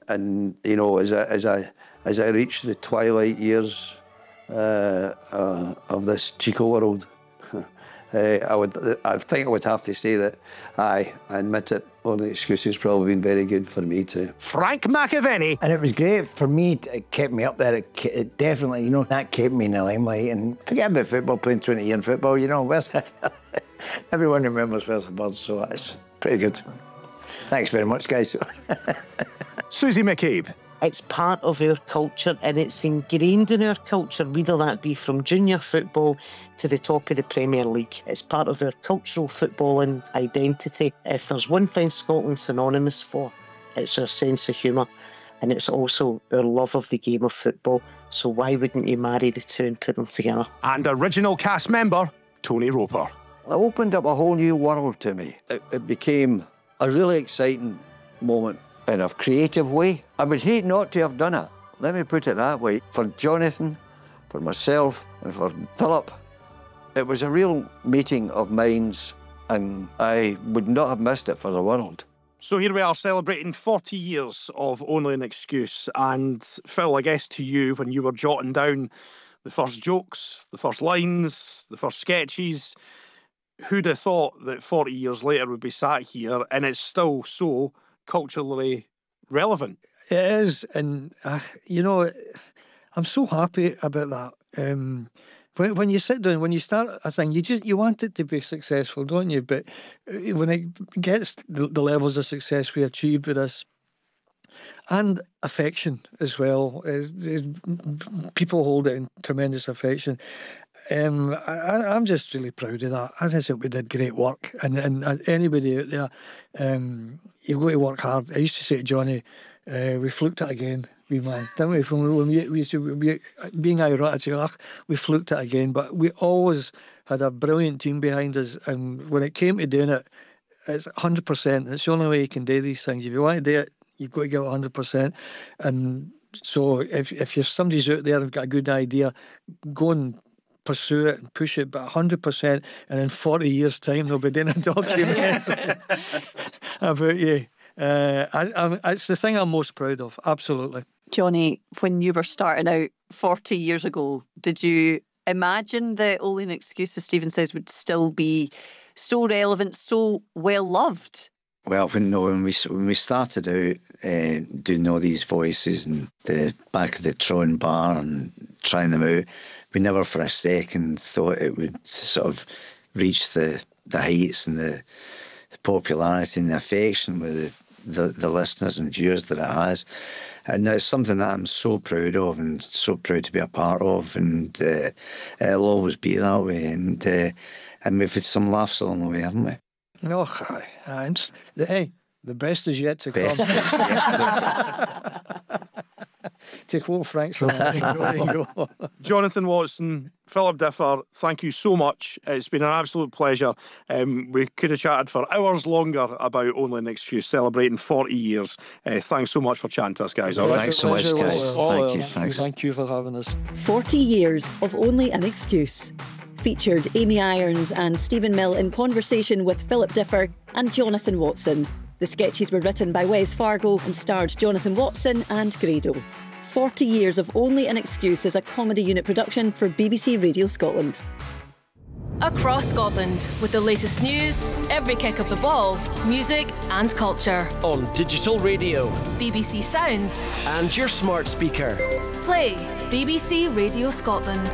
And you know, as I reach the twilight years of this Chico world, I think I would have to say that I admit it. Only Excuses probably been very good for me too. Frank McAvenny. And it was great for me. It kept me up there. It definitely, you know, that kept me in the limelight. And forget about football, playing 20 years in football, you know, everyone remembers Where's the Birds, so that's pretty good. Thanks very much, guys. Susie McCabe. It's part of our culture and it's ingrained in our culture, whether that be from junior football to the top of the Premier League. It's part of our cultural footballing identity. If there's one thing Scotland's synonymous for, it's our sense of humour and it's also our love of the game of football. So why wouldn't you marry the two and put them together? And original cast member, Tony Roper. It opened up a whole new world to me. It became a really exciting moment in a creative way. I would hate not to have done it. Let me put it that way. For Jonathan, for myself, and for Philip, it was a real meeting of minds, and I would not have missed it for the world. So here we are celebrating 40 years of Only an Excuse. And Phil, I guess to you, when you were jotting down the first jokes, the first lines, the first sketches, who'd have thought that 40 years later we'd be sat here and it's still so culturally relevant? It is, and you know, I'm so happy about that. When you sit down, when you start a thing, you want it to be successful, don't you? But when it gets the levels of success we achieved with this, and affection as well, people hold it in tremendous affection. I'm just really proud of that. I just think we did great work, and anybody out there, you've got to work hard. I used to say to Johnny, we fluked it again, we man, didn't we? When we used to be being ironic, we fluked it again. But we always had a brilliant team behind us, and when it came to doing it, it's 100%. It's the only way you can do these things. If you want to do it, you've got to get 100%. And so if you're somebody's out there and got a good idea, go and pursue it and push it, but 100%, and in 40 years' time they'll be doing a documentary about you. It's the thing I'm most proud of, absolutely. Johnny, when you were starting out 40 years ago, did you imagine that Only an Excuse, as Stephen says, would still be so relevant, so well loved? Well, when we started out doing all these voices in the back of the Tron bar and trying them out, we never for a second thought it would sort of reach the heights and the popularity and the affection with the listeners and viewers that it has. And it's something that I'm so proud of and so proud to be a part of, and it'll always be that way. And we've had some laughs along the way, haven't we? Oh, hey, the best is yet to come. To quote Frank's line. Jonathan Watson, Philip Differ, thank you so much. It's been an absolute pleasure. We could have chatted for hours longer about Only an Excuse, celebrating 40 years. Thanks so much for chatting to us, guys. All right. Thanks so much, guys. Thank you. Thanks. Thank you for having us. 40 years of Only an Excuse. Featured Amy Irons and Stephen Mill in conversation with Philip Differ and Jonathan Watson. The sketches were written by Wes Fargo and starred Jonathan Watson and Grado. 40 years of Only an Excuse is a comedy unit production for BBC Radio Scotland. Across Scotland, with the latest news, every kick of the ball, music and culture. On digital radio, BBC Sounds, and your smart speaker. Play BBC Radio Scotland.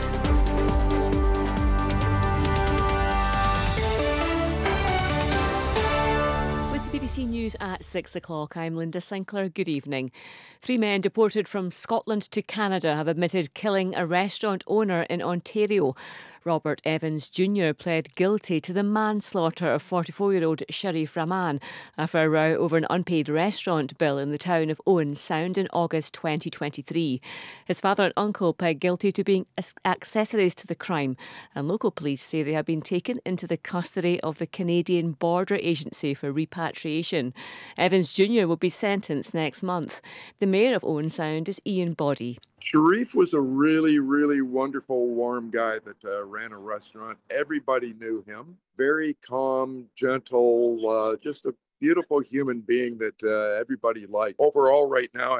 BBC News at 6 o'clock. I'm Linda Sinclair. Good evening. 3 men deported from Scotland to Canada have admitted killing a restaurant owner in Ontario. Robert Evans Jr. pled guilty to the manslaughter of 44-year-old Sharif Rahman after a row over an unpaid restaurant bill in the town of Owen Sound in August 2023. His father and uncle pled guilty to being accessories to the crime, and local police say they have been taken into the custody of the Canadian Border Agency for repatriation. Evans Jr. will be sentenced next month. The mayor of Owen Sound is Ian Boddy. Sharif was a really, really wonderful, warm guy that ran a restaurant. Everybody knew him. Very calm, gentle, just a beautiful human being that everybody liked. Overall, right now,